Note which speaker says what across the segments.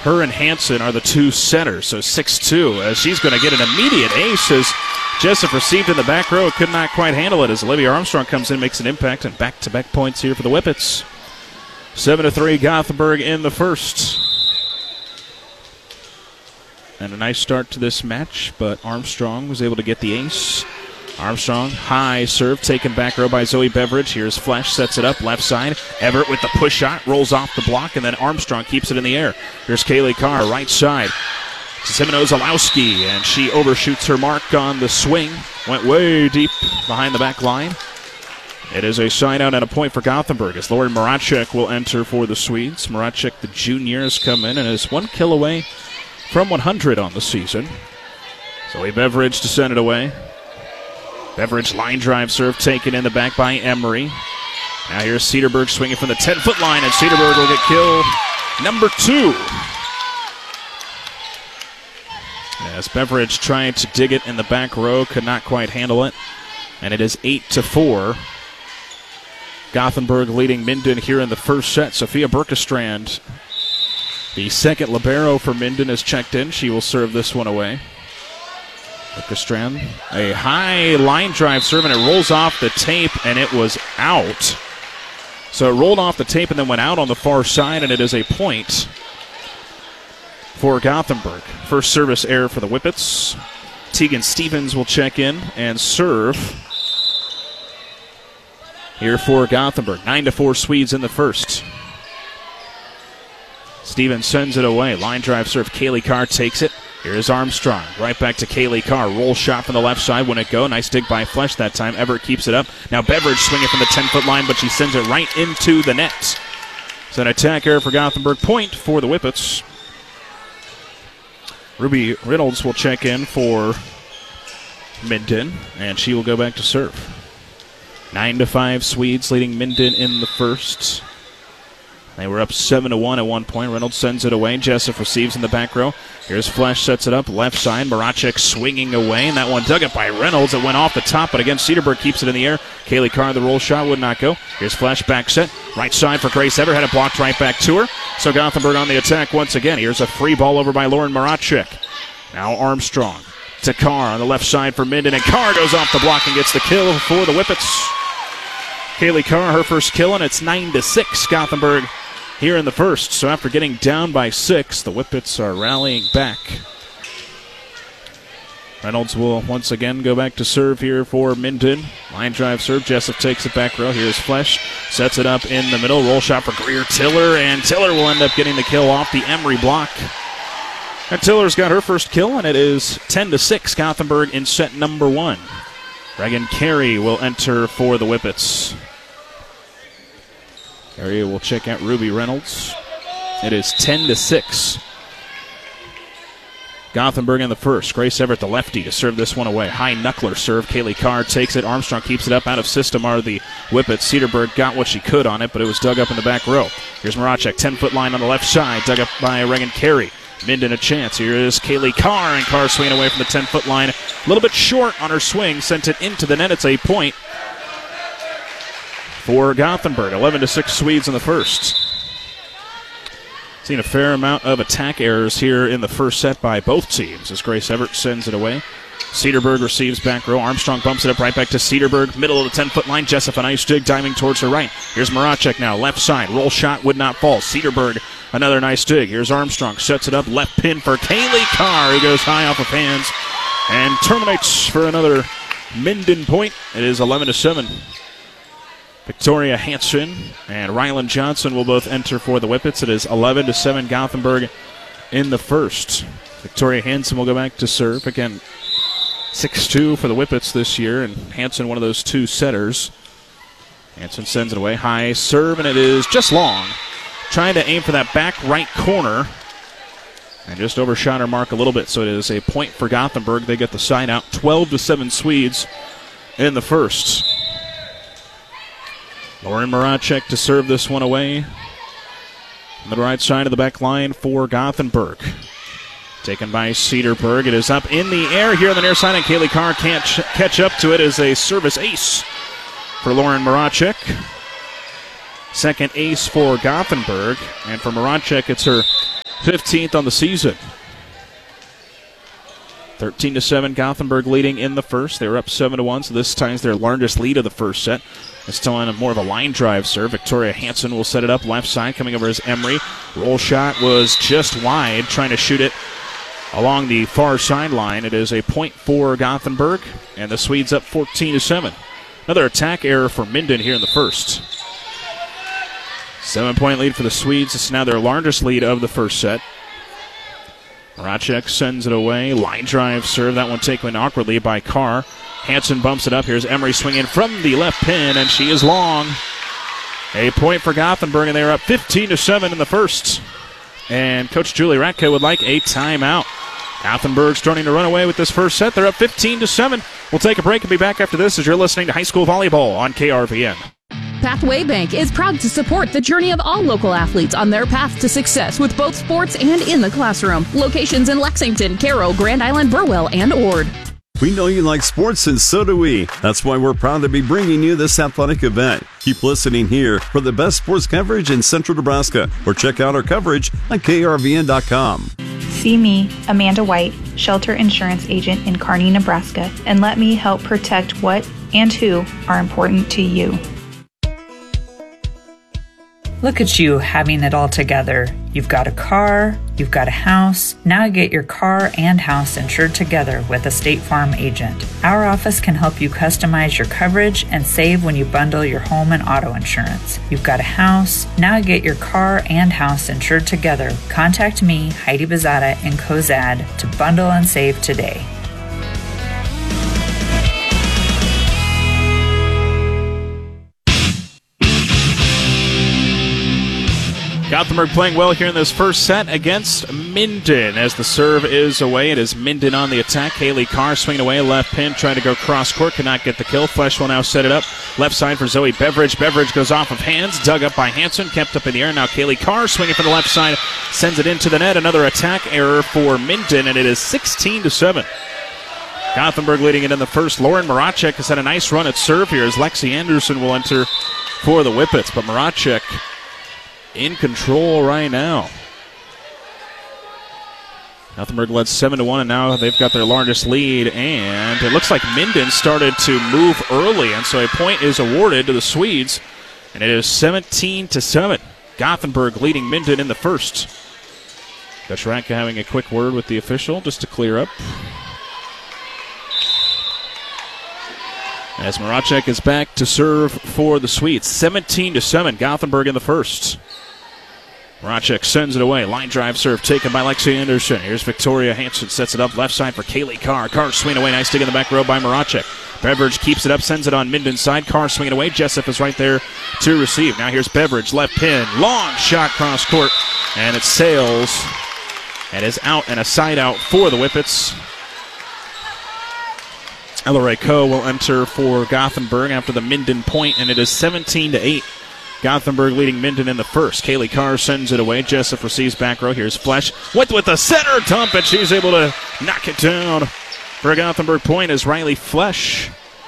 Speaker 1: Her and Hansen are the two centers, so 6-2. As she's going to get an immediate ace as Jessup received in the back row. Could not quite handle it as Olivia Armstrong comes in, makes an impact, and back-to-back points here for the Whippets. 7-3 Gothenburg in the first. And a nice start to this match, but Armstrong was able to get the ace. Armstrong, high serve, taken back row by Zoe Beveridge. Here's Flesh, sets it up, left side. Everett with the push shot, rolls off the block, and then Armstrong keeps it in the air. Here's Kaylee Carr, right side. Semino Zalowski, and she overshoots her mark on the swing. Went way deep behind the back line. It is a side out and a point for Gothenburg as Lauren Maracek will enter for the Swedes. Maracek, the junior, has come in and is 1 kill away from 100 on the season. Zoe Beveridge to send it away. Beveridge line drive serve taken in the back by Emery. Now here's Cedarburg swinging from the 10-foot line, and Cedarburg will get kill number 2. As Beveridge trying to dig it in the back row, could not quite handle it. And it is 8-4. Gothenburg leading Minden here in the first set. Sophia Berkestrand, the second libero for Minden, is checked in. She will serve this one away. Berkestrand, a high line drive serve, and it rolls off the tape, and it was out. So it rolled off the tape and then went out on the far side, and it is a point for Gothenburg. First service error for the Whippets. Tegan Stevens will check in and serve here for Gothenburg. 9-4 Swedes in the first. Stevens sends it away. Line drive serve. Kaylee Carr takes it. Here's Armstrong. Right back to Kaylee Carr. Roll shot from the left side. Wouldn't it go? Nice dig by Flesh that time. Everett keeps it up. Now Beveridge swinging from the 10-foot line, but she sends it right into the net. It's an attack error for Gothenburg. Point for the Whippets. Ruby Reynolds will check in for Minden, and she will go back to serve. 9-5 Swedes leading Minden in the first. They were up 7-1 at one point. Reynolds sends it away. Jessup receives in the back row. Here's Flesh, sets it up left side. Maracek swinging away, and that one dug it by Reynolds. It went off the top, but again, Cedarburg keeps it in the air. Kaylee Carr, the roll shot would not go. Here's Flesh, back set. Right side for Grace Everett. Had it blocked right back to her. So Gothenburg on the attack once again. Here's a free ball over by Lauren Maracek. Now Armstrong to Carr on the left side for Minden, and Carr goes off the block and gets the kill for the Whippets. Kaylee Carr, her first kill, and it's 9-6 Gothenburg here in the first. So after getting down by 6, the Whippets are rallying back. Reynolds will once again go back to serve here for Minden. Line drive serve. Jessup takes it back row. Here's Flesh. Sets it up in the middle. Roll shot for Greer Tiller, and Tiller will end up getting the kill off the Emery block. And Tiller's got her first kill, and it is 10-6 Gothenburg in set number 1. Reagan Carey will enter for the Whippets. Carey will check out Ruby Reynolds. It is 10-6. Gothenburg in the first. Grace Everett, the lefty, to serve this one away. High knuckler serve. Kaylee Carr takes it. Armstrong keeps it up. Out of system are the Whippets. Cedarburg got what she could on it, but it was dug up in the back row. Here's Maracek, 10-foot line on the left side, dug up by Reagan Carey. Minden a chance. Here is Kaylee Carr, and Carr swinging away from the 10-foot line. A little bit short on her swing, sent it into the net. It's a point for Gothenburg. 11-6 Swedes in the first. Seen a fair amount of attack errors here in the first set by both teams as Grace Everett sends it away. Cedarburg receives back row. Armstrong bumps it up right back to Cedarburg. Middle of the 10-foot line. Jessup, a nice dig, diving towards her right. Here's Maracek now. Left side. Roll shot would not fall. Cedarburg, another nice dig. Here's Armstrong. Sets it up. Left pin for Kaylee Carr, who goes high off of hands and terminates for another Minden point. It is 11-7. Victoria Hansen and Rylan Johnson will both enter for the Whippets. It is 11-7 Gothenburg in the first. Victoria Hansen will go back to serve. Again, 6-2 for the Whippets this year, and Hansen one of those two setters. Hansen sends it away. High serve, and it is just long. Trying to aim for that back right corner, and just overshot her mark a little bit, so it is a point for Gothenburg. They get the side out. 12-7 Swedes in the first. Lauren Maracek to serve this one away. On the right side of the back line for Gothenburg. Taken by Cedarburg. It is up in the air here on the near side, and Kaylee Carr can't catch up to it as a service ace for Lauren Maracek. Second ace for Gothenburg. And for Maracek, it's her 15th on the season. 13-7, Gothenburg leading in the first. They were up 7-1, so this time's their largest lead of the first set. It's still on more of a line drive serve. Victoria Hansen will set it up left side, coming over as Emery. Roll shot was just wide, trying to shoot it along the far sideline. It is a point for Gothenburg, and the Swedes up 14-7. Another attack error for Minden here in the first. 7-point lead for the Swedes. It's now their largest lead of the first set. Maracek sends it away. Line drive serve. That one taken awkwardly by Carr. Hansen bumps it up. Here's Emery swinging from the left pin, and she is long. A point for Gothenburg, and they're up 15-7 in the first. And Coach Julie Ratko would like a timeout. Gothenburg starting to run away with this first set. They're up 15-7. We'll take a break and be back after this as you're listening to High School Volleyball on KRVN.
Speaker 2: Pathway Bank is proud to support the journey of all local athletes on their path to success with both sports and in the classroom. Locations in Lexington, Carroll, Grand Island, Burwell, and Ord.
Speaker 3: We know you like sports, and so do we. That's why we're proud to be bringing you this athletic event. Keep listening here for the best sports coverage in Central Nebraska, or check out our coverage on KRVN.com.
Speaker 4: See me, Amanda White, Shelter Insurance Agent in Kearney, Nebraska, and let me help protect what and who are important to you.
Speaker 5: Look at you having it all together. You've got a car, you've got a house. Now get your car and house insured together with a State Farm agent. Our office can help you customize your coverage and save when you bundle your home and auto insurance. You've got a house. Now get your car and house insured together. Contact me, Heidi Bezada, in Cozad to bundle and save today.
Speaker 1: Gothenburg playing well here in this first set against Minden as the serve is away. It is Minden on the attack. Haley Carr swinging away, left pin, trying to go cross court, cannot get the kill. Flesh will now set it up. Left side for Zoe Beveridge. Beveridge goes off of hands, dug up by Hansen, kept up in the air. Now Haley Carr swinging from the left side, sends it into the net. Another attack error for Minden, and it is 16-7. Gothenburg leading it in the first. Lauren Maracek has had a nice run at serve here as Lexi Anderson will enter for the Whippets, but Maracek in control right now. Gothenburg led 7-1, and now they've got their largest lead, and it looks like Minden started to move early, and so a point is awarded to the Swedes, and it is 17-7. Gothenburg leading Minden in the first. Coach Radka having a quick word with the official just to clear up. As Maracek is back to serve for the Swedes. 17-7, Gothenburg in the first. Maracek sends it away. Line drive serve taken by Lexi Anderson. Here's Victoria Hansen, sets it up left side for Kaylee Carr. Carr swinging away, nice dig in the back row by Maracek. Beveridge keeps it up, sends it on Minden's side. Carr swinging away. Jessup is right there to receive. Now here's Beveridge, left pin. Long shot cross court, and it sails and is out and a side out for the Whippets. Ellery Coe will enter for Gothenburg after the Minden point, and it is 17-8. Gothenburg leading Minden in the first. Kaylee Carr sends it away. Jessup receives back row. Here's Flesh with the center dump, and she's able to knock it down for a Gothenburg point as Riley Flesh.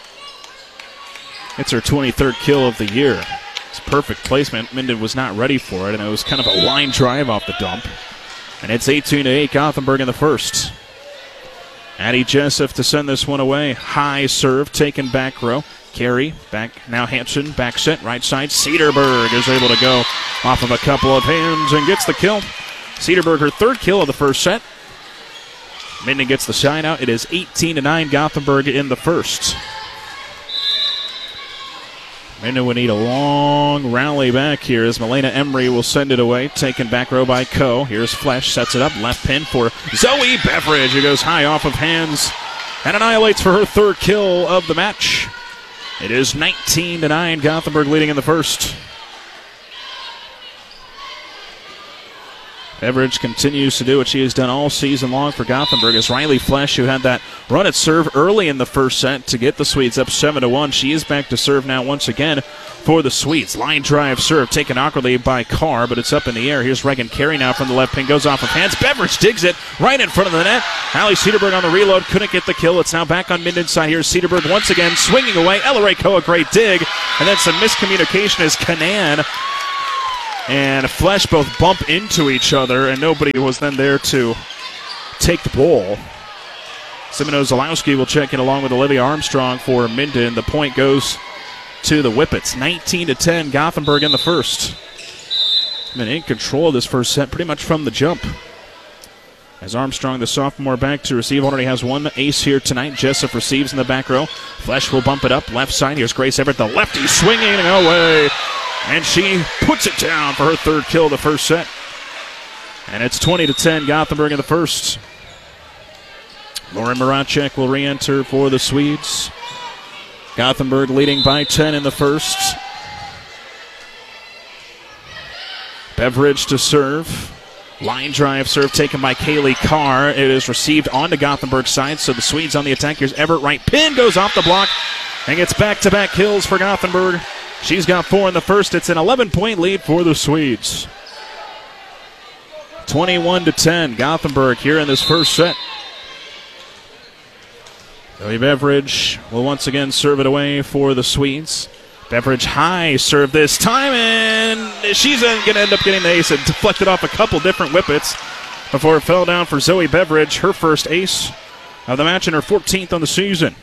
Speaker 1: It's her 23rd kill of the year. It's perfect placement. Minden was not ready for it, and it was kind of a line drive off the dump. And it's 18-8, Gothenburg in the first. Addie Jessup to send this one away. High serve, taken back row. Carey, back, now Hansen, back set, right side. Cedarburg is able to go off of a couple of hands and gets the kill. Cedarburg, her third kill of the first set. Minden gets the side out. It is 18-9, Gothenburg in the first. Minden would need a long rally back here as Milena Emery will send it away. Taken back row by Coe. Here's Flesh, sets it up. Left pin for Zoe Beveridge, who goes high off of hands and annihilates for her third kill of the match. It is 19-9, Gothenburg leading in the first. Beveridge continues to do what she has done all season long for Gothenburg as Riley Flesh, who had that run at serve early in the first set to get the Swedes up 7-1. She is back to serve now once again for the Swedes. Line drive serve taken awkwardly by Carr, but it's up in the air. Here's Reagan Carey now from the left pin, goes off of hands. Beveridge digs it right in front of the net. Allie Cedarburg on the reload, couldn't get the kill. It's now back on Minden's side. Here's Cedarburg once again swinging away. Ellery Coe, a great dig, and then some miscommunication as Kanan and Flesh both bump into each other, and nobody was then there to take the ball. Semino-Zalowski will check in along with Olivia Armstrong for Minden. The point goes to the Whippets. 19-10, Gothenburg in the first. Been in control of this first set pretty much from the jump. As Armstrong, the sophomore, back to receive, already has one ace here tonight. Jessup receives in the back row. Flesh will bump it up left side. Here's Grace Everett, the lefty, swinging away. And she puts it down for her third kill of the first set. And it's 20-10, Gothenburg in the first. Lauren Maracek will re-enter for the Swedes. Gothenburg leading by 10 in the first. Beveridge to serve. Line drive serve taken by Kaylee Carr. It is received on the Gothenburg side, so the Swedes on the attack. Here's Everett, right pin, goes off the block, and gets back-to-back kills for Gothenburg. She's got 4 in the first. It's an 11-point lead for the Swedes. 21-10, Gothenburg here in this first set. Zoe Beveridge will once again serve it away for the Swedes. Beveridge high serve this time, and she's going to end up getting the ace. It deflected off a couple different Whippets before it fell down for Zoe Beveridge, her first ace of the match and her 14th on the season.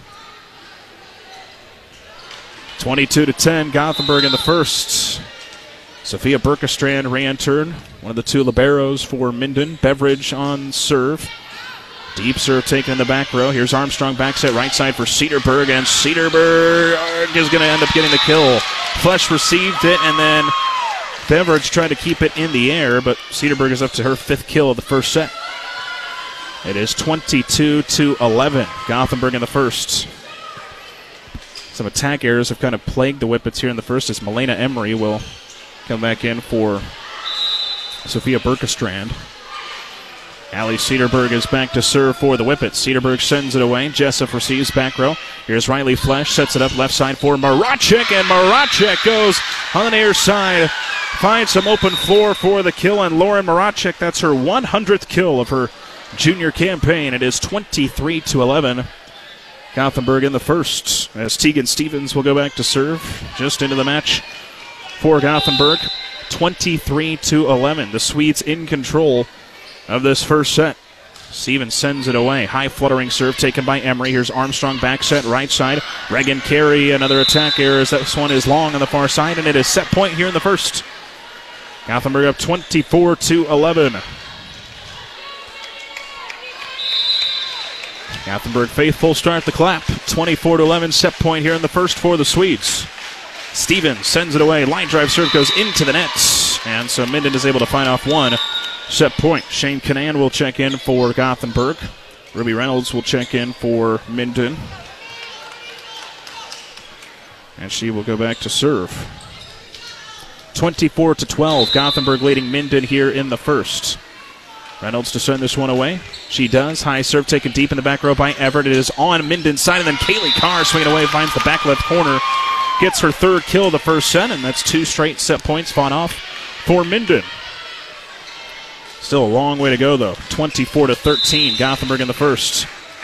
Speaker 1: 22-10, Gothenburg in the first. Sophia Berkestrand re-entered, one of the two liberos for Minden. Beveridge on serve. Deep serve taken in the back row. Here's Armstrong back set right side for Cedarburg, and Cedarburg is going to end up getting the kill. Flesh received it, and then Beveridge tried to keep it in the air, but Cedarburg is up to her 5th kill of the first set. It is 22-11. Gothenburg in the first. Some attack errors have kind of plagued the Whippets here in the first as Milena Emery will come back in for Sophia Berkestrand. Allie Cedarburg is back to serve for the Whippets. Cedarburg sends it away. Jessup receives back row. Here's Riley Flesh, sets it up left side for Maracek, and Maracek goes on the near side. Finds some open floor for the kill, and Lauren Maracek, that's her 100th kill of her junior campaign. It is 23-11. Gothenburg in the first, as Tegan Stevens will go back to serve just into the match for Gothenburg. 23-11. The Swedes in control of this first set. Stevens sends it away. High fluttering serve taken by Emery. Here's Armstrong back set right side. Reagan Carey, another attack error as this one is long on the far side, and it is set point here in the first. Gothenburg up 24-11. Gothenburg faithful start the clap. 24-11 set point here in the first for the Swedes. Stevens sends it away. Line drive serve goes into the nets, and so Minden is able to find off one set point. Shane Canan will check in for Gothenburg. Ruby Reynolds will check in for Minden. And she will go back to serve. 24-12. Gothenburg leading Minden here in the first. Reynolds to send this one away. She does. High serve taken deep in the back row by Everett. It is on Minden's side, and then Kaylee Carr swinging away, finds the back left corner. Gets her 3rd kill of the first set, and that's 2 straight set points fought off for Minden. Still a long way to go, though. 24-13, Gothenburg in the first.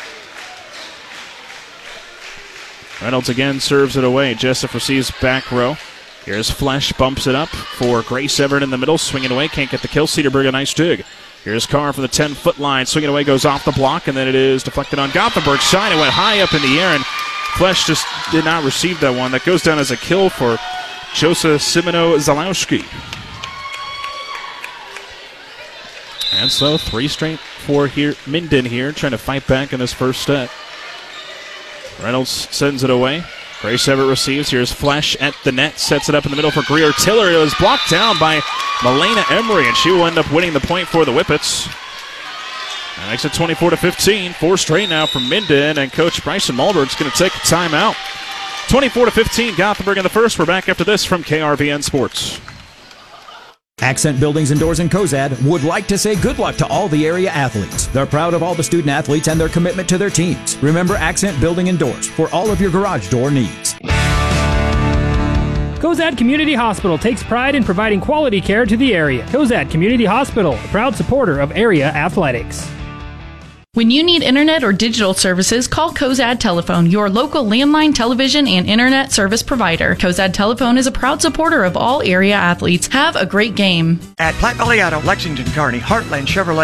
Speaker 1: Reynolds again serves it away. Jessup receives back row. Here's Flesh, bumps it up for Grace Everett in the middle, swinging away, can't get the kill. Cedarburg, a nice dig. Here's Carr from the 10-foot line, swinging away, goes off the block, and then it is deflected on Gothenburg's side. It went high up in the air, and Flesh just did not receive that one. That goes down as a kill for Josa Semino-Zalowski. And so 3 straight for here, Minden here, trying to fight back in this first set. Reynolds sends it away. Grace Everett receives. Here's Flesh at the net, sets it up in the middle for Greer Tiller. It was blocked down by Milena Emery, and she will end up winning the point for the Whippets. That makes it 24-15. 4 straight now from Minden, and Coach Bryson Malberg's going to take a timeout. 24-15, Gothenburg in the first. We're back after this from KRVN Sports.
Speaker 6: Accent Buildings and Doors in Cozad would like to say good luck to all the area athletes. They're proud of all the student athletes and their commitment to their teams. Remember Accent Building and Doors for all of your garage door needs.
Speaker 7: Cozad Community Hospital takes pride in providing quality care to the area. Cozad Community Hospital, a proud supporter of area athletics.
Speaker 2: When you need internet or digital services, call Cozad Telephone, your local landline, television, and internet service provider. Cozad Telephone is a proud supporter of all area athletes. Have a great game.
Speaker 8: At Platte Valley Auto, Lexington, Kearney, Heartland Chevrolet,